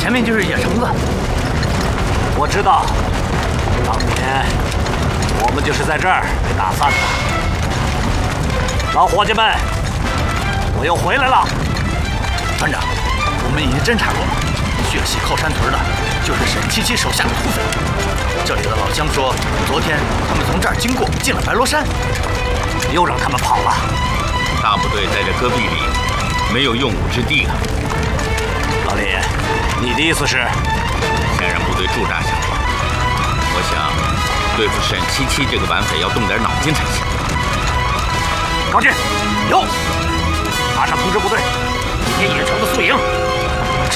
前面就是野城子。 我知道，当年我们就是在这儿被打散的。老伙计们，我又回来了。 团长，我们已经侦查过了，血洗靠山屯的就是沈七七手下的土匪。这里的老乡说，昨天他们从这儿经过，进了白罗山， 又让他们跑了。 大部队在这戈壁里，没有用武之地啊。 老李，你的意思是？ 先让部队驻扎下来。我想，对付沈七七这个顽匪要动点脑筋才行。 高进，有，马上通知部队，今天野城的宿营